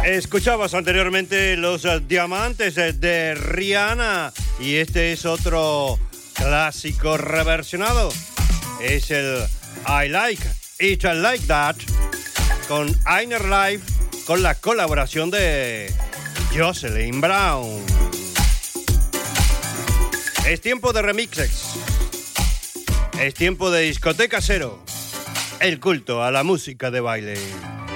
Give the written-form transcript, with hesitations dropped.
Escuchabas anteriormente los diamantes de Rihanna y este es otro clásico reversionado. Es el I Like It Like That con Inner Life con la colaboración de Jocelyn Brown. Es tiempo de remixes. Es tiempo de discoteca cero. El culto a la música de baile.